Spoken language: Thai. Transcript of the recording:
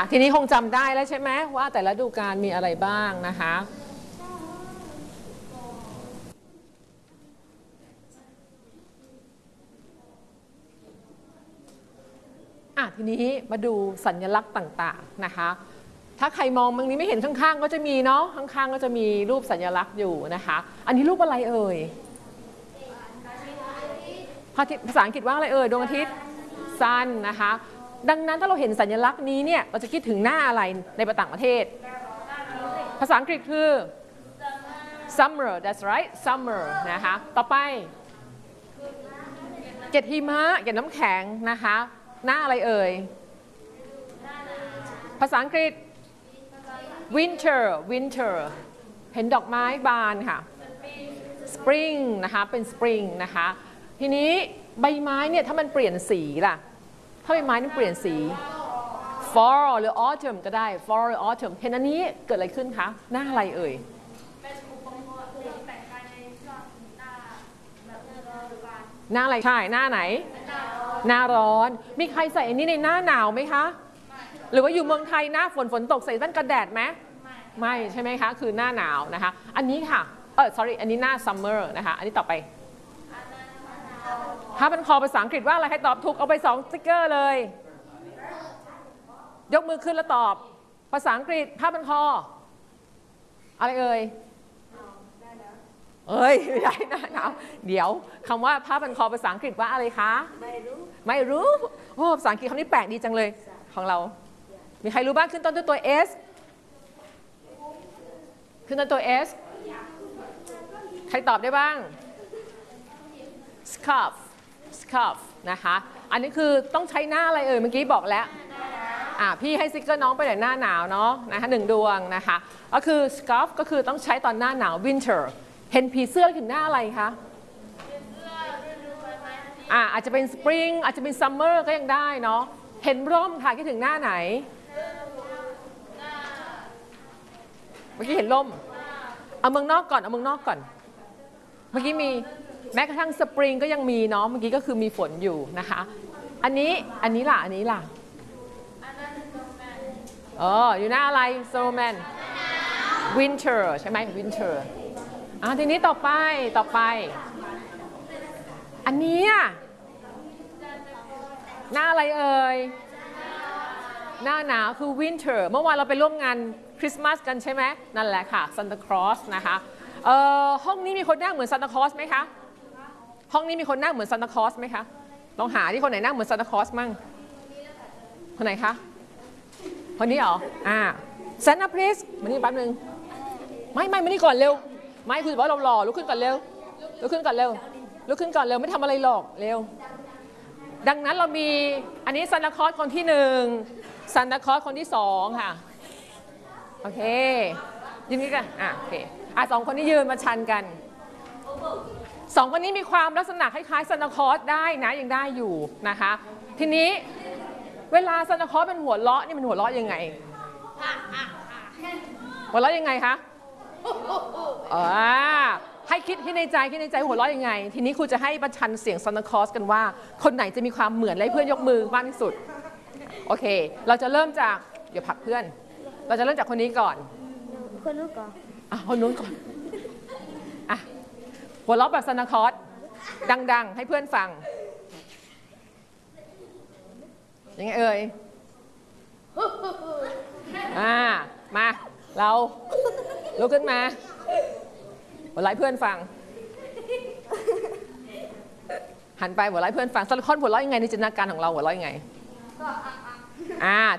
ทีนี้คงจำได้แล้วใช่ไหมว่าแต่ละฤดูกาลมีอะไรบ้างนะคะทีนี้มาดูสัญลักษณ์ต่างๆนะคะถ้าใครมองตรงนี้ไม่เห็นข้างๆก็จะมีเนาะข้างๆก็จะมีรูปสัญลักษณ์อยู่นะคะอันนี้รูปอะไรเอ่ยภาษาอังกฤษว่าอะไรเอ่ยดวงอาทิตย์ sun นะคะดังนั้นถ้าเราเห็นสัญลักษณ์นี้เนี่ยเราจะคิดถึงหน้าอะไรในต่างประเทศภาษาอังกฤษคือ summer that's right summer นะคะต่อไปเกล็ดหิมะเกล็ดน้ำแข็งนะคะหน้าอะไรเอ่ยภาษาอังกฤษ winter เห็นดอกไม้บานค่ะ spring นะคะเป็น spring นะคะทีนี้ใบไม้เนี่ยถ้ามันเปลี่ยนสีล่ะถ้าใบไม้มันเปลี่ยนสี fall หรือ autumn ก็ได้ fall หรือ autumn เห็นอันนี้เกิดอะไรขึ้นคะหน้าอะไรเอ่ยหน้าอะไรใช่หน้าไหนหน้าร้อนมีใครใส่อันนี้ในหน้าหนาวไหมคะหรือว่าอยู่เมืองไทยหน้าฝนตกใส่แว่นกันแดดไหมไม่ใช่ไหมคะคือหน้าหนาวนะคะอันนี้ค่ะsorry อันนี้หน้า summer นะคะอันนี้ต่อไปถ้าเป็นคอภาษาอังกฤษว่าอะไรใครตอบถูกเอาไป2 สติ๊กเกอร์เลยยกมือขึ้นแล้วตอบภาษาอังกฤษผ้าพันคออะไรเอ่ยไม่ได้หน้าหนาวเดี๋ยวคำว่าผ้าพันคอภาษาอังกฤษว่าอะไรคะไม่รู้โอ้ภาษาอังกฤษคำนี้แปลกดีจังเลยของเรามีใครรู้บ้างขึ้นต้นด้วยตัว S ขึ้นต้นตัว S ใครตอบได้บ้าง scarf นะคะอันนี้คือต้องใช้หน้าอะไรเอ่ยเมื่อกี้บอกแล้วพี่ให้สติ๊กเกอร์น้องไปหน่อยหน้าหนาวเนาะนะคะ1 ดวงนะคะก็คือ scarf ก็คือต้องใช้ตอนหน้าหนาว winter เห็นผีเสื้อถึงหน้าอะไรคะอาจจะเป็น spring อาจจะเป็น summer ก็ยังได้เนาะเห็นร่มค่ะคิดถึงหน้าไหนเมื่อกี้เห็นร่มเอาเมืองนอกก่อนเมื่อกี้มีแม้กระทั่ง spring ก็ยังมีเนาะเมื่อกี้ก็คือมีฝนอยู่นะคะอันนี้ล่ะอยู่หน้าอะไร snowman winter ใช่ไหม winter ทีนี้ต่อไปอันนี้หน้าอะไรเอ่ยหน้าหนาวคือ winter เมื่อวานเราไปร่วมงานคริสต์มาสกันใช่ไหมนั่นแหละค่ะ Santa Claus นะคะห้องนี้มีคนนั่งเหมือน Santa Claus ไหมคะห้องนี้มีคนนั่งเหมือน Santa Claus ไหมคะลองหาที่คนไหนนั่งเหมือน Santa Claus มั่งคนไหนคะคนนี้เหรอSanta please มานี่แป๊บนึงไม่มานี่ก่อนเร็วไม่คือว่าเราหล่อลุกขึ้นก่อนเร็วไม่ทำอะไรหรอกเร็วดังนั้นเรามีอันนี้ซันตาคลอสคนที่1ซันตาคลอสคนที่2ค่ะโอเคยืนกันโอเค2 คนนี้ยืนมาชันกัน2 คนนี้มีความลักษณะคล้ายๆซันตาคลอสได้นะยังได้อยู่นะคะทีนี้เวลาซันตาคลอสเป็นหัวเราะนี่มันหัวเราะยังไงหัวเราะยังไงคะให้คิดในใจหัวเราะยังไงทีนี้ครูจะให้ประชันเสียงซานตาคลอสกันว่าคนไหนจะมีความเหมือนและเพื่อนยกมือมากที่สุดโอเคเราจะเริ่มจากเดี๋ยวผลักเพื่อนเราจะเริ่มจากคนนี้ก่อนคนนู้นก่อนคนนู้นก่อนหัวเราะแบบซานตาคลอสดังๆให้เพื่อนฟังยังไงเอ่ยมาเราลุกขึ้นมาหัวเราะเพื่อนฟังหันไปหัวเราะเพื่อนฟังซันตาคลอสหัวเราะยังไงในจินตนาการของเราหัวเราะยังไง